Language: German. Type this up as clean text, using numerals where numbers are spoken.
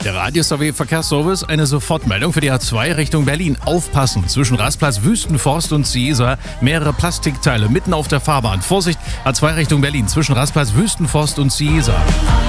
Der Radius AW Verkehrsservice, eine Sofortmeldung für die A2 Richtung Berlin. Aufpassen! Zwischen Rastplatz Wüstenforst und Ciesa mehrere Plastikteile mitten auf der Fahrbahn. Vorsicht! A2 Richtung Berlin zwischen Rastplatz Wüstenforst und Ciesa.